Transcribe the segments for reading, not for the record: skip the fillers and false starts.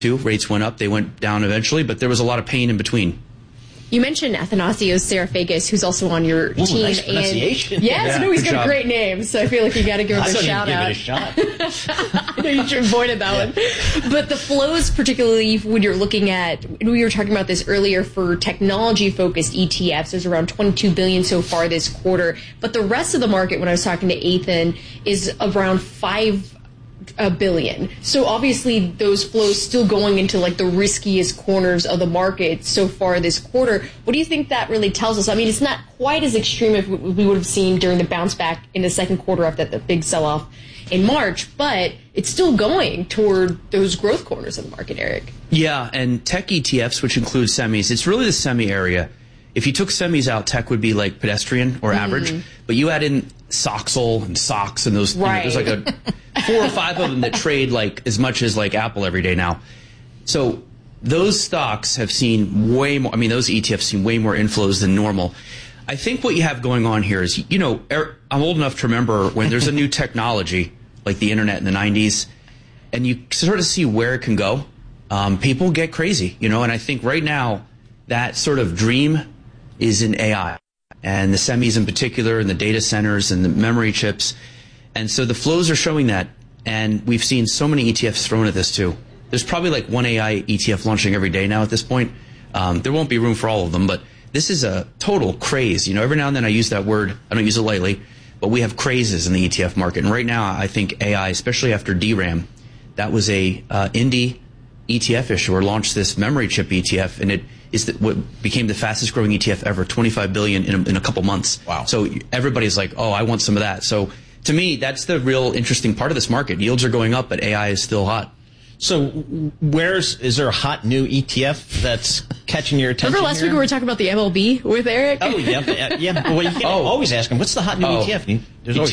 too. Rates went up, they went down eventually, but there was a lot of pain in between. You mentioned Athanasios Sarafakis, who's also on your team. Nice pronunciation. Yes, no, he's got a great name, so I feel like you got to give him a shout out. I thought you'd give it a shot. I know you avoided that one. But the flows, particularly when you're looking at, we were talking about this earlier for technology-focused ETFs, there's around $22 billion so far this quarter. But the rest of the market, when I was talking to Ethan, is around $5 billion. So obviously those flows still going into like the riskiest corners of the market so far this quarter. What do you think that really tells us? I mean, it's not quite as extreme as we would have seen during the bounce back in the second quarter after the big sell-off in March, but it's still going toward those growth corners of the market, Eric. Yeah, and tech ETFs, which include semis, it's really the semi area. If you took semis out, tech would be like pedestrian or average, but you add in Soxel and Sox and those, right. There's like a 4 or 5 of them that trade like as much as like Apple every day now. So those stocks have seen way more, those ETFs seen way more inflows than normal. I think what you have going on here is, I'm old enough to remember when there's a new technology, like the internet in the 90s, and you sort of see where it can go. People get crazy, and I think right now that sort of dream is in AI, and the semis in particular, and the data centers and the memory chips. And so the flows are showing that, and we've seen so many ETFs thrown at this too. There's probably like one AI ETF launching every day now at this point. There won't be room for all of them, but this is a total craze. Every now and then I use that word. I don't use it lightly, but we have crazes in the ETF market. And right now I think AI, especially after DRAM, that was a indie ETF issuer launched this memory chip ETF, and it is what became the fastest growing ETF ever, $25 billion in a couple months. Wow. So everybody's like, oh, I want some of that. So to me, that's the real interesting part of this market. Yields are going up, but AI is still hot. So is there a hot new ETF that's catching your attention? Remember last week we were talking about the MLB with Eric? Oh, yeah. Well, you can always ask him, what's the hot new ETF?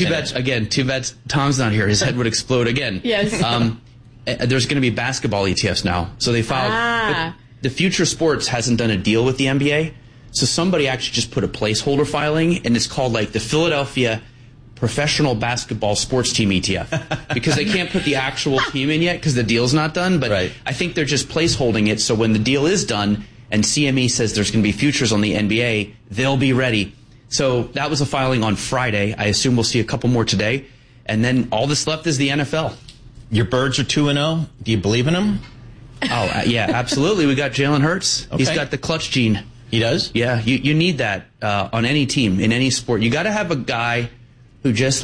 Too bad Tom's not here. His head would explode again. Yes. There's going to be basketball ETFs now. So they filed. The Future Sports hasn't done a deal with the NBA. So somebody actually just put a placeholder filing, and it's called like the Philadelphia Professional Basketball Sports Team ETF, because they can't put the actual team in yet because the deal's not done. But right. I think they're just placeholding it, so when the deal is done and CME says there's going to be futures on the NBA, they'll be ready. So that was a filing on Friday. I assume we'll see a couple more today. And then all that's left is the NFL. Your Birds are 2-0. Do you believe in them? Oh, yeah, absolutely. We got Jalen Hurts. Okay. He's got the clutch gene. He does? Yeah, you need that on any team, in any sport. You got to have a guy who just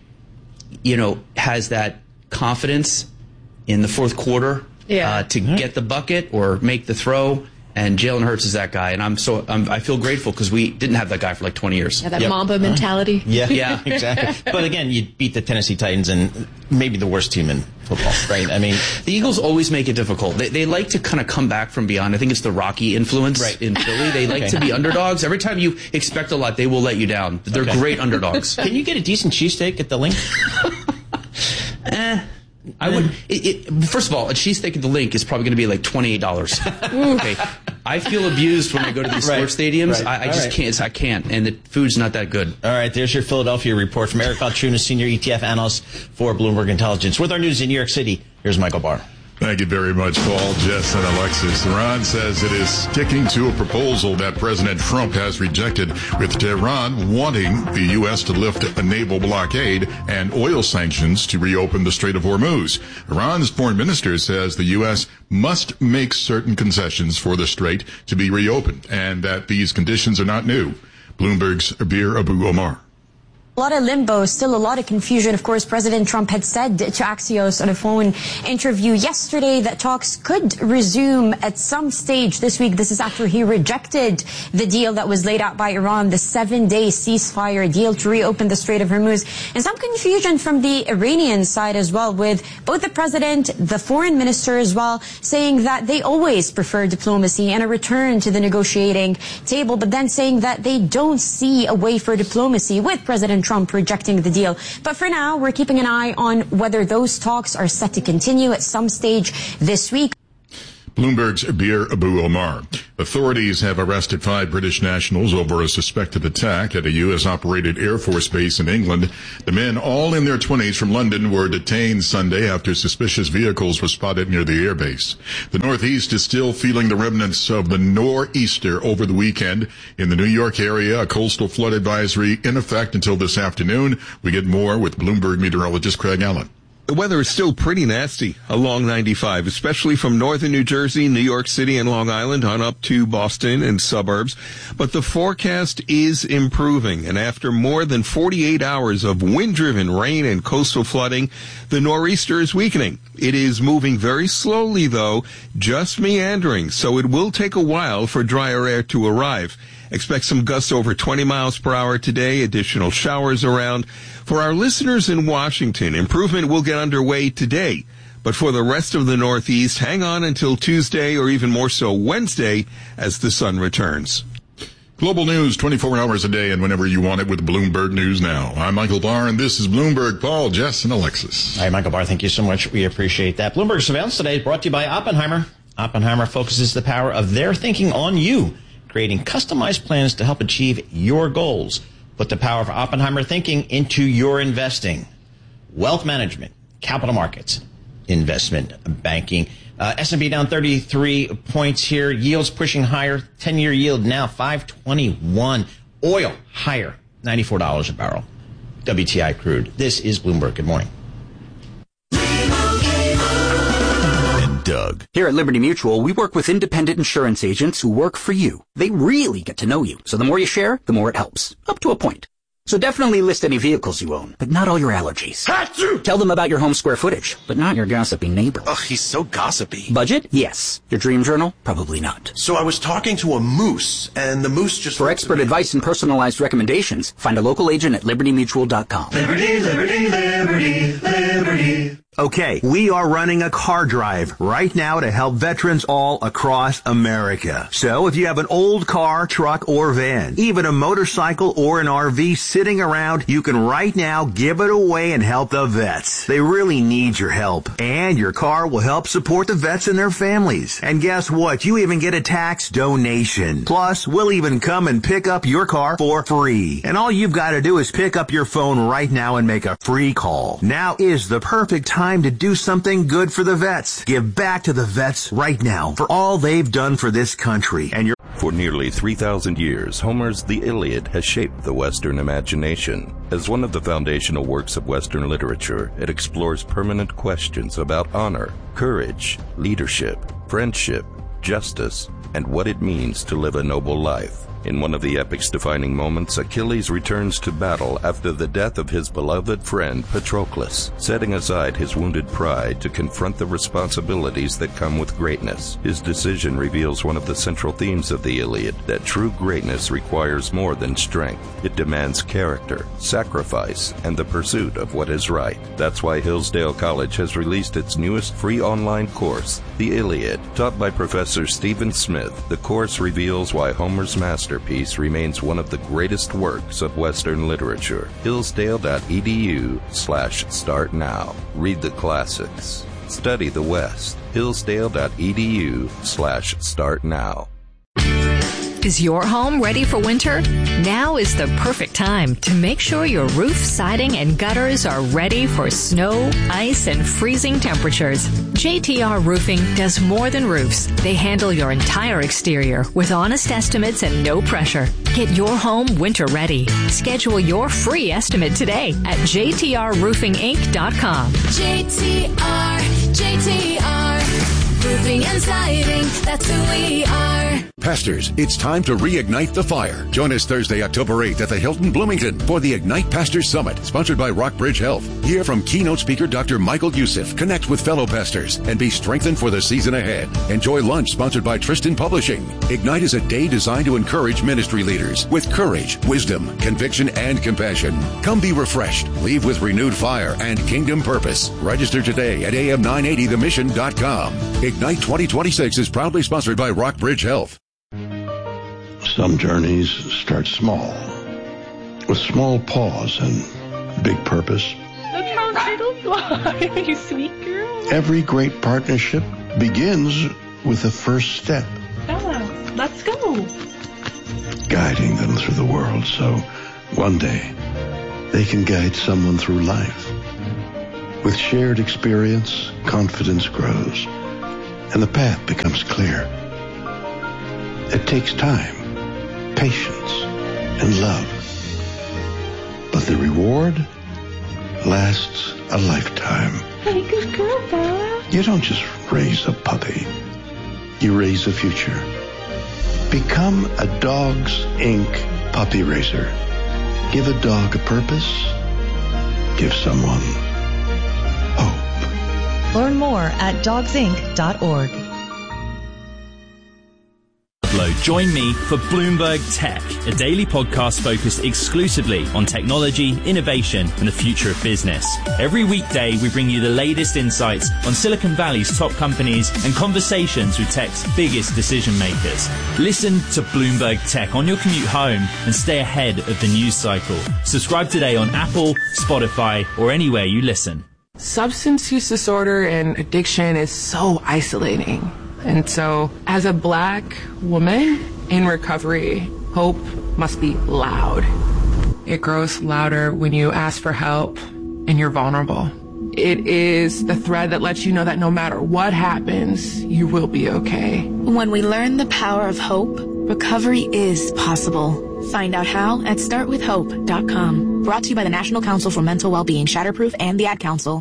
has that confidence in the fourth quarter to get the bucket or make the throw. And Jalen Hurts is that guy, and I feel grateful because we didn't have that guy for like 20 years. Yeah, that Mamba mentality. Yeah, exactly. But again, you beat the Tennessee Titans and maybe the worst team in football, right? The Eagles always make it difficult. They like to kind of come back from beyond. I think it's the Rocky influence in Philly. They like to be underdogs. Every time you expect a lot, they will let you down. They're great underdogs. Can you get a decent cheesesteak at the Link? I would. First of all, a cheesesteak at the Link is probably going to be like $28. Okay, I feel abused when I go to these sports stadiums. I just can't. I can't, and the food's not that good. All right, there's your Philadelphia report from Eric Altruna, senior ETF analyst for Bloomberg Intelligence. With our news in New York City, here's Michael Barr. Thank you very much, Paul, Jess, and Alexis. Iran says it is sticking to a proposal that President Trump has rejected, with Tehran wanting the U.S. to lift a naval blockade and oil sanctions to reopen the Strait of Hormuz. Iran's foreign minister says the U.S. must make certain concessions for the strait to be reopened, and that these conditions are not new. Bloomberg's Abir Abu Omar. A lot of limbo, still a lot of confusion. Of course, President Trump had said to Axios on a phone interview yesterday that talks could resume at some stage this week. This is after he rejected the deal that was laid out by Iran, the 7-day ceasefire deal to reopen the Strait of Hormuz. And some confusion from the Iranian side as well, with both the president, the foreign minister as well, saying that they always prefer diplomacy and a return to the negotiating table, but then saying that they don't see a way for diplomacy with President Trump rejecting the deal. But for now, we're keeping an eye on whether those talks are set to continue at some stage this week. Bloomberg's Abir Abu Omar. Authorities have arrested 5 British nationals over a suspected attack at a U.S.-operated Air Force base in England. The men, all in their 20s from London, were detained Sunday after suspicious vehicles were spotted near the airbase. The Northeast is still feeling the remnants of the nor'easter over the weekend. In the New York area, a coastal flood advisory in effect until this afternoon. We get more with Bloomberg meteorologist Craig Allen. The weather is still pretty nasty along 95, especially from northern New Jersey, New York City, and Long Island on up to Boston and suburbs. But the forecast is improving, and after more than 48 hours of wind-driven rain and coastal flooding, the nor'easter is weakening. It is moving very slowly, though, just meandering, so it will take a while for drier air to arrive. Expect some gusts over 20 miles per hour today, additional showers around. For our listeners in Washington, improvement will get underway today. But for the rest of the Northeast, hang on until Tuesday or even more so Wednesday as the sun returns. Global news 24 hours a day and whenever you want it with Bloomberg News Now. I'm Michael Barr, and this is Bloomberg. Paul, Jess, and Alexis. Hi, Michael Barr. Thank you so much. We appreciate that. Bloomberg Surveillance today is brought to you by Oppenheimer. Oppenheimer focuses the power of their thinking on you, creating customized plans to help achieve your goals. Put the power of Oppenheimer thinking into your investing. Wealth management, capital markets, investment banking. S&P down 33 points here. Yields pushing higher. 10-year yield now 521. Oil higher, $94 a barrel. WTI crude. This is Bloomberg. Good morning. Doug. Here at Liberty Mutual, we work with independent insurance agents who work for you. They really get to know you. So the more you share, the more it helps. Up to a point. So definitely list any vehicles you own, but not all your allergies. Achoo! Tell them about your home square footage, but not your gossipy neighbor. Ugh, he's so gossipy. Budget? Yes. Your dream journal? Probably not. So I was talking to a moose, and the moose just... For expert advice and personalized recommendations, find a local agent at libertymutual.com. Liberty, liberty, liberty, liberty. Okay, we are running a car drive right now to help veterans all across America. So if you have an old car, truck, or van, even a motorcycle or an RV sitting around, you can right now give it away and help the vets. They really need your help. And your car will help support the vets and their families. And guess what? You even get a tax donation. Plus, we'll even come and pick up your car for free. And all you've got to do is pick up your phone right now and make a free call. Now is the perfect time to do something good for the vets. Give back to the vets right now for all they've done for this country. And for nearly 3,000 years, Homer's The Iliad has shaped the Western imagination. As one of the foundational works of Western literature, it explores permanent questions about honor, courage, leadership, friendship, justice, and what it means to live a noble life. In one of the epic's defining moments, Achilles returns to battle after the death of his beloved friend Patroclus, setting aside his wounded pride to confront the responsibilities that come with greatness. His decision reveals one of the central themes of the Iliad, that true greatness requires more than strength. It demands character, sacrifice, and the pursuit of what is right. That's why Hillsdale College has released its newest free online course, The Iliad. Taught by Professor Stephen Smith, the course reveals why Homer's masterpiece remains one of the greatest works of Western literature. Hillsdale.edu/start now. Read the classics. Study the West. Hillsdale.edu/start now. Is your home ready for winter? Now is the perfect time to make sure your roof, siding, and gutters are ready for snow, ice, and freezing temperatures. JTR Roofing does more than roofs. They handle your entire exterior with honest estimates and no pressure. Get your home winter ready. Schedule your free estimate today at jtrroofinginc.com. JTR. Roofing and siding, that's who we are. Pastors, it's time to reignite the fire. Join us Thursday, October 8th at the Hilton Bloomington for the Ignite Pastors Summit, sponsored by Rockbridge Health. Hear from keynote speaker Dr. Michael Youssef, connect with fellow pastors, and be strengthened for the season ahead. Enjoy lunch sponsored by Tristan Publishing. Ignite is a day designed to encourage ministry leaders with courage, wisdom, conviction, and compassion. Come be refreshed, leave with renewed fire and kingdom purpose. Register today at am980themission.com. Ignite 2026 is proudly sponsored by Rockbridge Health. Some journeys start small, with small pause and big purpose. Look how turtles fly, you sweet girl. Every great partnership begins with the first step. Bella. Let's go. Guiding them through the world so one day they can guide someone through life. With shared experience, confidence grows, and the path becomes clear. It takes time, patience, and love. But the reward lasts a lifetime. Hey, good girl, Bella. You don't just raise a puppy. You raise a future. Become a Dogs Inc. puppy raiser. Give a dog a purpose. Give someone hope. Learn more at dogsinc.org. Join me for Bloomberg Tech, a daily podcast focused exclusively on technology, innovation, and the future of business. Every weekday, we bring you the latest insights on Silicon Valley's top companies and conversations with tech's biggest decision makers. Listen to Bloomberg Tech on your commute home and stay ahead of the news cycle. Subscribe today on Apple, Spotify, or anywhere you listen. Substance use disorder and addiction is so isolating. And so, as a Black woman in recovery, hope must be loud. It grows louder when you ask for help and you're vulnerable. It is the thread that lets you know that no matter what happens, you will be okay. When we learn the power of hope, recovery is possible. Find out how at startwithhope.com. Brought to you by the National Council for Mental Wellbeing, Shatterproof, and the Ad Council.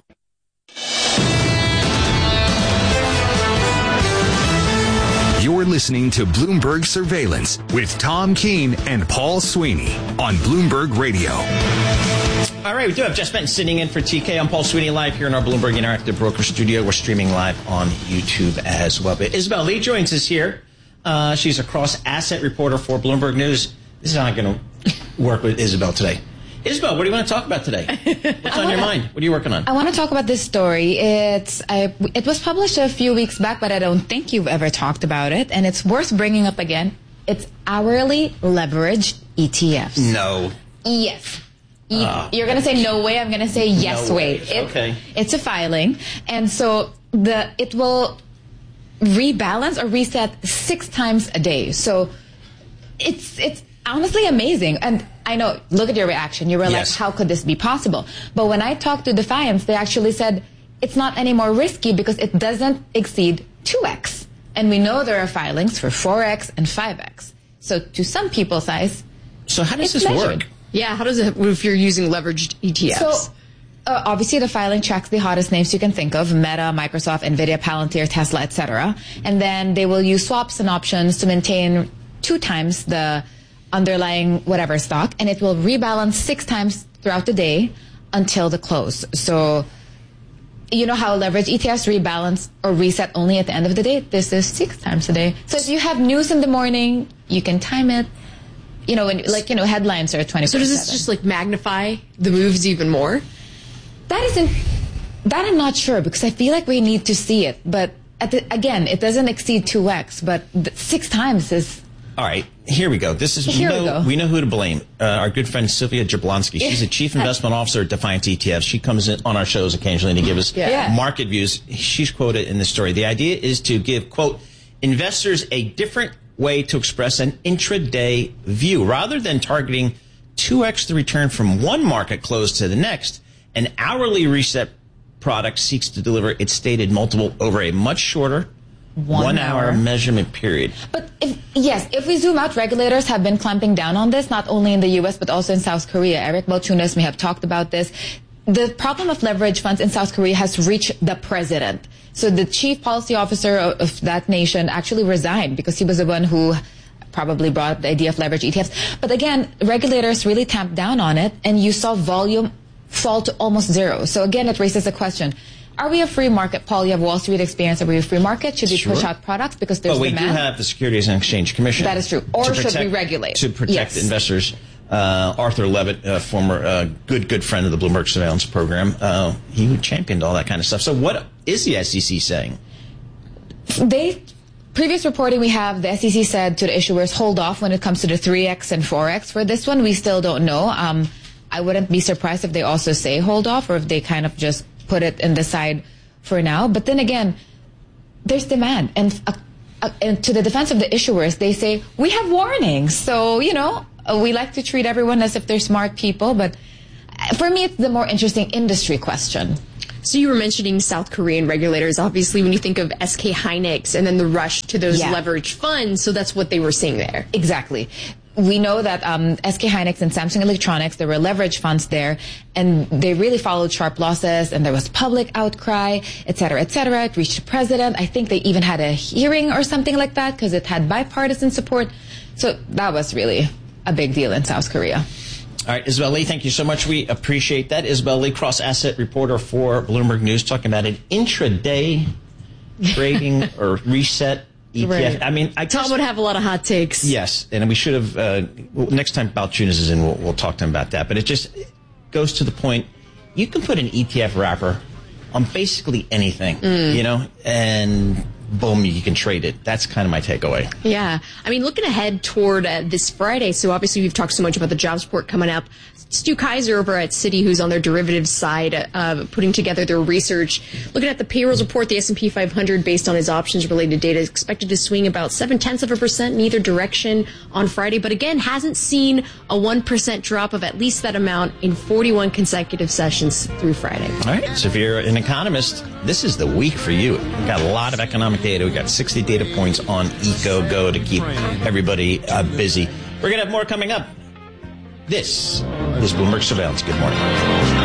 You're listening to Bloomberg Surveillance with Tom Keene and Paul Sweeney on Bloomberg Radio. All right, we do have Jess Benton sitting in for TK. I'm Paul Sweeney, live here in our Bloomberg Interactive Broker Studio. We're streaming live on YouTube as well. But Isabel Lee joins us here. She's a cross-asset reporter for Bloomberg News. This is how I'm going to work with Isabel today. Isabel, what do you want to talk about today? What's on your mind? What are you working on? I want to talk about this story. It was published a few weeks back, but I don't think you've ever talked about it, and it's worth bringing up again. It's hourly leveraged ETFs. No. Yes. You're going to say no way. I'm going to say yes no way. Okay. It's a filing, and so it will rebalance or reset 6 times a day. So it's honestly amazing. And I know, look at your reaction. You were like, how could this be possible? But when I talked to Defiance, they actually said it's not any more risky because it doesn't exceed 2x. And we know there are filings for 4x and 5x. So to some people's eyes, so how does this work? Yeah, how does it if you're using leveraged ETFs? So obviously the filing tracks the hottest names you can think of: Meta, Microsoft, Nvidia, Palantir, Tesla, etc. And then they will use swaps and options to maintain 2 times the underlying whatever stock, and it will rebalance 6 times throughout the day until the close. So you know how leverage ETFs rebalance or reset only at the end of the day? This is 6 times a day. So if you have news in the morning, you can time it. You know, headlines are 24/7. So does this just like magnify the moves even more? That I'm not sure, because I feel like we need to see it. But again, it doesn't exceed 2x, but 6 times is... All right, here we go. We know who to blame. Our good friend Sylvia Jablonski. She's the chief investment officer at Defiance ETFs. She comes in on our shows occasionally to give us market views. She's quoted in this story. The idea is to give, quote, investors a different way to express an intraday view. Rather than targeting 2x the return from one market close to the next, an hourly reset product seeks to deliver its stated multiple over a much shorter 1 hour measurement period. But if we zoom out, regulators have been clamping down on this, not only in the U.S., but also in South Korea. Eric Balchunas may have talked about this. The problem of leverage funds in South Korea has reached the president. So the chief policy officer of that nation actually resigned because he was the one who probably brought up the idea of leverage ETFs. But again, regulators really tamped down on it, and you saw volume fall to almost 0. So again, it raises the question: are we a free market? Paul, you have Wall Street experience. Are we a free market? Should we push out products because there's demand? But we do have the Securities and Exchange Commission. That is true. Or should we regulate? To protect investors. Arthur Levitt, former good friend of the Bloomberg Surveillance Program, he championed all that kind of stuff. So what is the SEC saying? Previous reporting we have, the SEC said to the issuers, hold off when it comes to the 3X and 4X. For this one, we still don't know. I wouldn't be surprised if they also say hold off, or if they kind of just put it in the side for now. But then again, there's demand, and and to the defense of the issuers, they say, we have warnings. So, we like to treat everyone as if they're smart people. But for me, it's the more interesting industry question. So you were mentioning South Korean regulators. Obviously, when you think of SK Hynix and then the rush to those leveraged funds, so that's what they were seeing there. Exactly. We know that SK Hynix and Samsung Electronics, there were leverage funds there, and they really followed sharp losses, and there was public outcry, et cetera, et cetera. It reached the president. I think they even had a hearing or something like that because it had bipartisan support. So that was really a big deal in South Korea. All right, Isabel Lee, thank you so much. We appreciate that. Isabel Lee, cross-asset reporter for Bloomberg News, talking about an intraday trading or reset ETF. Right. I mean, Tom would have a lot of hot takes. Yes, and we should have, next time Balchunas is in, we'll talk to him about that. But it just goes to the point, you can put an ETF wrapper on basically anything, and boom, you can trade it. That's kind of my takeaway. Yeah. I mean, looking ahead toward this Friday, so obviously we've talked so much about the jobs report coming up. Stu Kaiser over at Citi, who's on their derivatives side, putting together their research. Looking at the payrolls report, the S&P 500, based on his options-related data, is expected to swing about 0.7% in either direction on Friday, but again, hasn't seen a 1% drop of at least that amount in 41 consecutive sessions through Friday. All right. So if you're an economist, this is the week for you. We've got a lot of economic data. We've got 60 data points on EcoGo to keep everybody busy. We're going to have more coming up. This is Bloomberg Surveillance. Good morning.